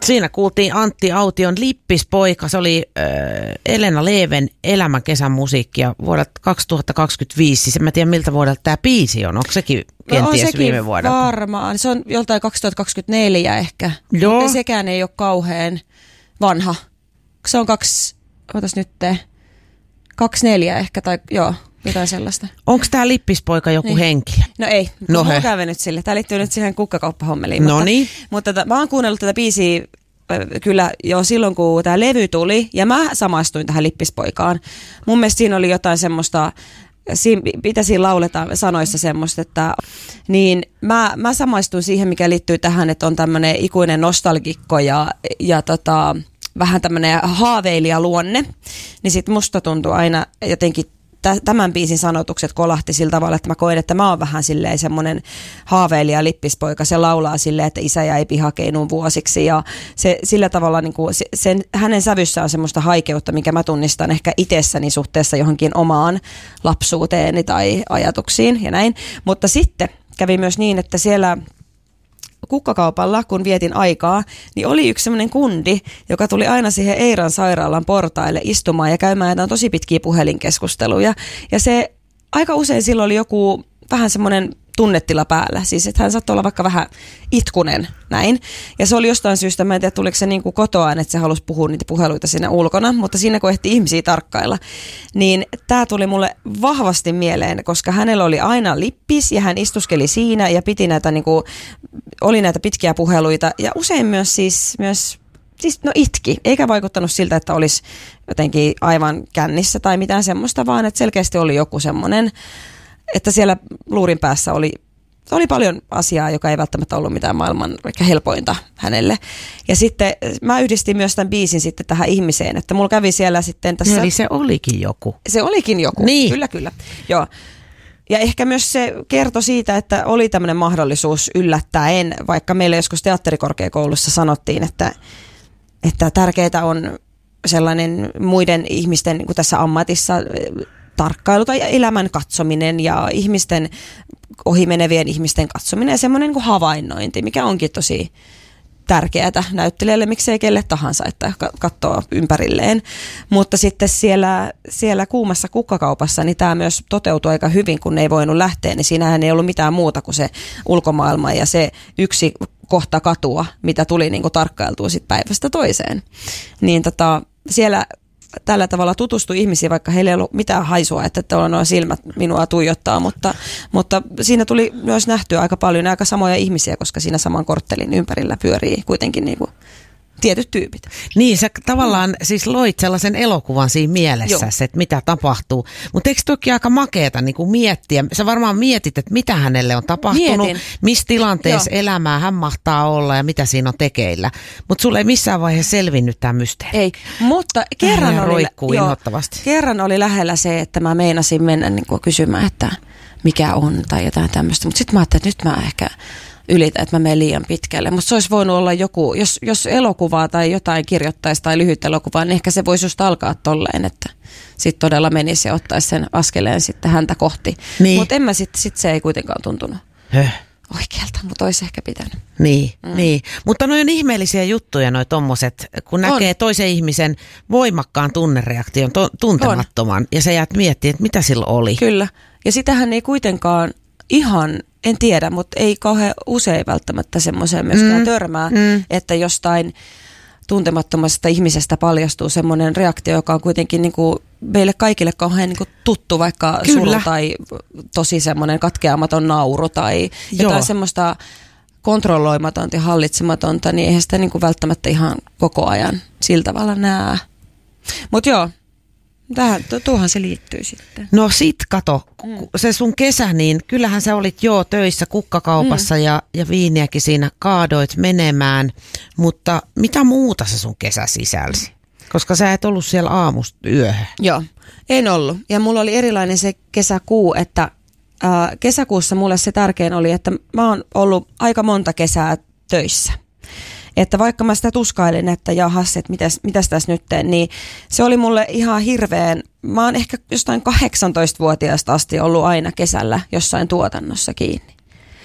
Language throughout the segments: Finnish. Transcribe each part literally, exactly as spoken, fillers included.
Siinä kuultiin Antti Aution Lippispoika. Se oli äh, Elena Leven Elämän kesän musiikkia vuodelta kaksituhattakaksikymmentäviisi. Siis en mä tiedä miltä vuodelta tämä biisi on. Onko sekin kenties no, on sekin viime vuodelta? Varmaan. Se on joltain kaksituhattakaksikymmentäneljä ehkä. Joo. Mutta sekään ei ole kauhean vanha. Se on kaksi, otas nyt te, kaksi neljä ehkä tai joo. Jotain sellaista. Onko tämä Lippispoika joku niin. henkilö? No ei, no mä oon käynyt nyt sille. Tämä liittyy nyt siihen kukkakauppahommeliin. No niin. Mutta, mutta mä oon kuunnellut tätä biisiä äh, kyllä jo silloin, kun tämä levy tuli. Ja mä samastuin tähän Lippispoikaan. Mun mielestä siinä oli jotain semmoista, siinä, mitä siinä lauletaan sanoissa semmoista, että niin mä, mä samaistuin siihen, mikä liittyy tähän, että on tämmöinen ikuinen nostalgikko ja, ja tota, vähän tämmöinen haaveilijaluonne. Niin sit musta tuntuu aina jotenkin tämän biisin sanotukset kolahti sillä tavalla, että mä koen, että mä oon vähän silleen semmoinen haaveilija Lippispoika. Se laulaa silleen, että isä jäi pihakeinuun vuosiksi ja se sillä tavalla niin kuin, sen, hänen sävyssä on semmoista haikeutta, mikä mä tunnistan ehkä itsessäni suhteessa johonkin omaan lapsuuteeni tai ajatuksiin ja näin. Mutta sitten kävi myös niin, että siellä kukkakaupalla, kun vietin aikaa, niin oli yksi semmoinen kundi, joka tuli aina siihen Eiran sairaalan portaille istumaan ja käymään jotain tosi pitkiä puhelinkeskusteluja. Ja se aika usein silloin oli joku vähän semmoinen tunnetila päällä. Siis että hän saattoi olla vaikka vähän itkunen näin. Ja se oli jostain syystä, mä en tiedä tuliko se niin kuin kotoaan, että se halusi puhua niitä puheluita siinä ulkona, mutta siinä kun ehti ihmisiä tarkkailla, niin tämä tuli mulle vahvasti mieleen, koska hänellä oli aina lippis ja hän istuskeli siinä ja piti näitä, niin kuin, oli näitä pitkiä puheluita ja usein myös siis, myös, siis no itki, eikä vaikuttanut siltä, että olisi jotenkin aivan kännissä tai mitään semmoista, vaan että selkeästi oli joku semmoinen, että siellä luurin päässä oli, oli paljon asiaa, joka ei välttämättä ollut mitään maailman vaikka helpointa hänelle. Ja sitten mä yhdistin myös tämän biisin sitten tähän ihmiseen, että mulla kävi siellä sitten tässä... Eli se olikin joku. Se olikin joku, niin. Kyllä, kyllä. Joo. Ja ehkä myös se kertoi siitä, että oli tämmöinen mahdollisuus yllättäen, vaikka meille joskus teatterikorkeakoulussa sanottiin, että, että tärkeää on sellainen muiden ihmisten niin kuin tässä ammatissa tarkkailu tai elämän katsominen ja ihmisten, ohimenevien ihmisten katsominen ja semmoinen niin kuin havainnointi, mikä onkin tosi tärkeää näyttelijälle, miksei kelle tahansa, että katsoo ympärilleen. Mutta sitten siellä, siellä kuumassa kukkakaupassa, niin tämä myös toteutui aika hyvin, kun ei voinut lähteä, niin siinähän ei ollut mitään muuta kuin se ulkomaailma ja se yksi kohta katua, mitä tuli niin kuin tarkkailtua sit päivästä toiseen. Niin tota, siellä tällä tavalla tutustui ihmisiin, vaikka heillä ei ollut mitään haisua, että tuolla nuo silmät minua tuijottaa, mutta, mutta siinä tuli myös nähtyä aika paljon aika samoja ihmisiä, koska siinä saman korttelin ympärillä pyörii kuitenkin niin kuin tietyt tyypit. Niin, sä tavallaan mm. siis loit sellaisen elokuvan siinä mielessä, että mitä tapahtuu. Mutta eikö toki aika makeeta niin kuin miettiä? Sä varmaan mietit, että mitä hänelle on tapahtunut, Mietin. missä tilanteessa Joo. elämää hän mahtaa olla ja mitä siinä on tekeillä. Mutta sulle ei missään vaiheessa selvinnyt tämä mysteeri. Ei, mutta kerran oli, jo, kerran oli lähellä se, että mä meinasin mennä niin kuin kysymään, että mikä on tai jotain tämmöistä. Mutta sitten mä ajattelin, että nyt mä ehkä ylitä, että mä menen liian pitkälle. Mutta se olisi voinut olla joku, jos, jos elokuvaa tai jotain kirjoittaisi tai lyhyt elokuvaa, niin ehkä se voisi just alkaa tolleen, että sitten todella menisi ja ottaisi sen askeleen sitten häntä kohti. Niin. Mutta en mä sitten, sit se ei kuitenkaan tuntunut Höh. oikealta, mutta olisi ehkä pitänyt. Niin, mm. niin. Mutta noi on ihmeellisiä juttuja noi tommoset, kun näkee on. toisen ihmisen voimakkaan tunnereaktion, to, tuntemattoman, on. Ja sä jäät miettimään, että mitä sillä oli. Kyllä, ja sitähän ei kuitenkaan ihan, en tiedä, mutta ei kauhean usein välttämättä semmoiseen myöskään mm. törmää, mm. että jostain tuntemattomasta ihmisestä paljastuu semmoinen reaktio, joka on kuitenkin niin kuin meille kaikille kauhean niin kuin tuttu, vaikka Kyllä. suru tai tosi semmoinen katkeamaton nauru tai Joo. jotain semmoista kontrolloimatonta ja hallitsematonta, niin eihän sitä niin kuin välttämättä ihan koko ajan sillä tavalla näe. Mutta joo. Tähän, tuohan se liittyy sitten. No sit kato, mm. se sun kesä, niin kyllähän sä olit joo töissä kukkakaupassa mm. ja, ja viiniäkin siinä kaadoit menemään, mutta mitä muuta se sun kesä sisälsi? Koska sä et ollut siellä aamusta yöhön. Joo, en ollut. Ja mulla oli erilainen se kesäkuu, että äh, kesäkuussa mulle se tärkein oli, että mä oon ollut aika monta kesää töissä. Että vaikka mä sitä tuskailin, että jahas, että mitäs, mitäs tässä nyt teen, niin se oli mulle ihan hirveän, mä oon ehkä jostain kahdeksantoistavuotiaasta asti ollut aina kesällä jossain tuotannossa kiinni.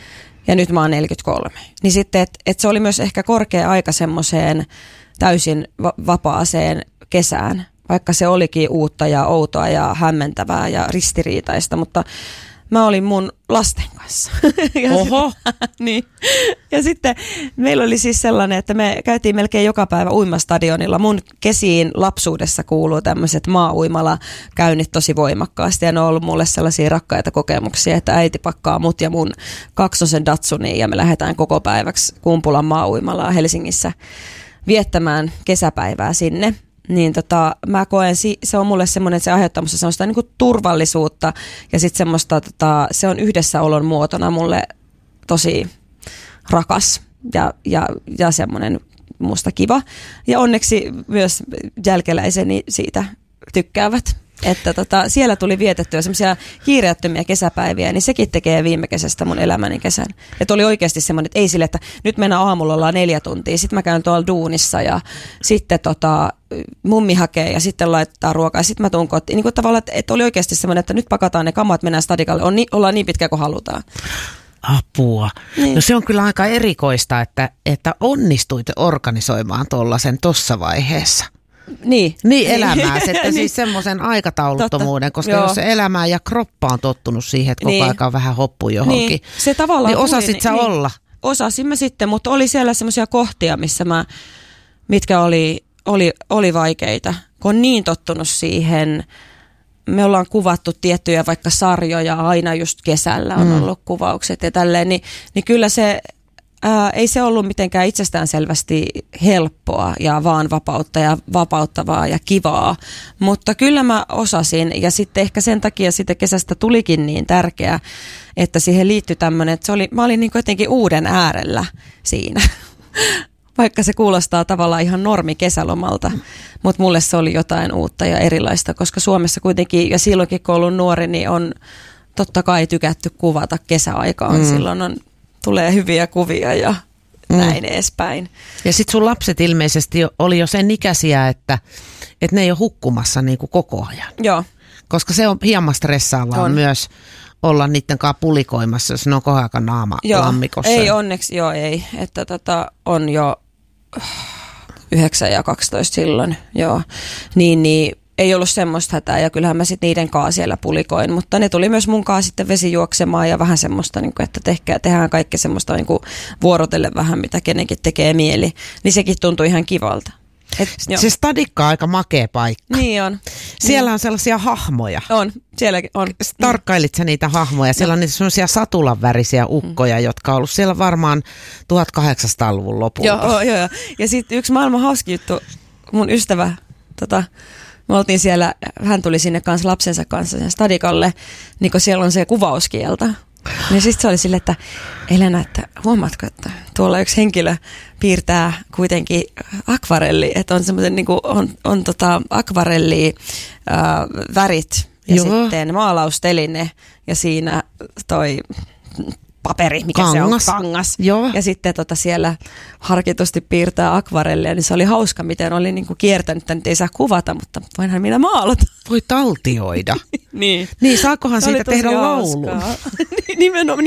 ja nyt mä oon neljäkymmentäkolme. Niin sitten, että et se oli myös ehkä korkea aika semmoiseen täysin va- vapaaseen kesään, vaikka se olikin uutta ja outoa ja hämmentävää ja ristiriitaista, mutta mä olin mun lasten kanssa. Ja Oho! Sit, niin. Ja sitten meillä oli siis sellainen, että me käytiin melkein joka päivä uimastadionilla. Mun kesiin lapsuudessa kuuluu tämmöiset maa-uimala-käynnit tosi voimakkaasti. Ja ne on ollut mulle sellaisia rakkaita kokemuksia, että äiti pakkaa mut ja mun kaksosen Datsuniin ja me lähdetään koko päiväksi Kumpulan maa-uimalaa Helsingissä viettämään kesäpäivää sinne. Niin tota, mä koen, se on mulle semmoinen, että se aiheuttaa musta semmoista niin kuin turvallisuutta ja sitten semmoista, tota, se on yhdessäolon muotona mulle tosi rakas ja, ja, ja semmoinen musta kiva. Ja onneksi myös jälkeläiseni siitä tykkäävät. Että tota, siellä tuli vietettyä semmoisia kiireettömiä kesäpäiviä, niin sekin tekee viime kesästä mun elämäni kesän. Että oli oikeasti semmoinen, että ei sille, että nyt mennään aamulla ollaan neljä tuntia, sitten mä käyn tuolla duunissa ja sitten tota, mummi hakee ja sitten laittaa ruokaa ja sitten mä tuun kotiin. Niin kuin tavallaan, että, että oli oikeasti semmoinen, että nyt pakataan ne kamat, mennään stadikalle, on ni, ollaan niin pitkä kuin halutaan. Apua. Niin. No se on kyllä aika erikoista, että, että onnistuitte organisoimaan tollasen tossa vaiheessa. Niin. Niin elämääsi, että siis semmoisen aikatauluttomuuden, koska Joo. jos se elämä ja kroppa on tottunut siihen, että koko niin. aika on vähän hoppu johonkin, niin, se tavallaan niin osasit tuli, sä niin, olla? Osasin mä sitten, mutta oli siellä semmoisia kohtia, missä mä, mitkä oli, oli, oli vaikeita, kun on niin tottunut siihen. Me ollaan kuvattu tiettyjä vaikka sarjoja aina just kesällä on Mm. ollut kuvaukset ja tälleen, niin, niin kyllä se ää, ei se ollut mitenkään itsestäänselvästi helppoa ja vaan vapautta ja vapauttavaa ja kivaa, mutta kyllä mä osasin ja sitten ehkä sen takia siitä kesästä tulikin niin tärkeä, että siihen liittyi tämmöinen, että se oli, mä olin niin jotenkin uuden äärellä siinä. Vaikka se kuulostaa tavallaan ihan normi kesälomalta, mutta mulle se oli jotain uutta ja erilaista, koska Suomessa kuitenkin, ja silloinkin kun ollut nuori, niin on totta kai tykätty kuvata kesäaikaan. Mm. Silloin on, tulee hyviä kuvia ja mm. näin edespäin. Ja sit sun lapset ilmeisesti oli jo sen ikäisiä, että, että ne ei ole hukkumassa niin kuin koko ajan. Joo. Koska se on hieman stressaavaa on. Myös olla niiden kanssa pulikoimassa, jos ne on koko ajan naama joo. lammikossa. Ei onneksi, joo ei. Että tota, on jo yhdeksän ja kaksitoista silloin, joo. Niin, niin ei ollut semmoista hätää ja kyllähän mä sitten niiden kanssa siellä pulikoin, mutta ne tuli myös mun kanssa sitten vesijuoksemaan ja vähän semmoista, niin kuin, että tehkää, tehdään kaikki semmoista niin kuin vuorotelle vähän, mitä kenenkin tekee mieli. Niin sekin tuntui ihan kivalta. Et, se stadikka on aika makea paikka. Niin on. Siellä niin. on sellaisia hahmoja. On, sielläkin on. Tarkkailit sä niitä hahmoja? Siellä no. on niitä sellaisia satulan värisiä ukkoja, mm. jotka on ollut siellä varmaan tuhatkahdeksansataaluvun lopulta. Joo, joo, joo. Ja sitten yksi maailman hauski juttu, mun ystävä, tota, me oltiin siellä, hän tuli sinne kanssa lapsensa kanssa sen stadikalle, niin kun siellä on se kuvauskielto. Niin sitten se oli silleen, että Elena, että huomaatko, että tuolla yksi henkilö piirtää kuitenkin akvarelli, että on semmoinen niin kuin on, on tota akvarelli äh, värit ja Joo. sitten maalausteline ja siinä toi paperi, mikä kangas. se on, kangas. Joo. Ja sitten tota siellä harkitusti piirtää akvarellia, niin se oli hauska, miten oli niinku kiertänyt, että nyt ei saa kuvata, mutta voinhan minä maalata. Voi taltioida. niin. Niin, saakohan siitä tehdä laulun? Nimenomaan.